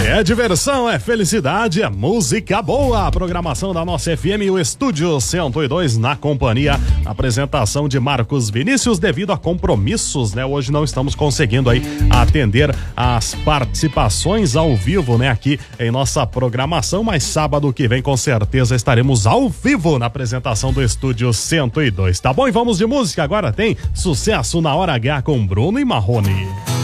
É diversão, é felicidade, é música boa. A programação da nossa FM e o Estúdio 102 na companhia. Apresentação de Marcos Vinícius devido a compromissos, né? Hoje não estamos conseguindo aí atender as participações ao vivo, né? Aqui em nossa programação, mas sábado que vem com certeza estaremos ao vivo na apresentação do Estúdio 102, tá bom? E vamos de música, agora tem Sucesso na Hora H com Bruno e Marrone.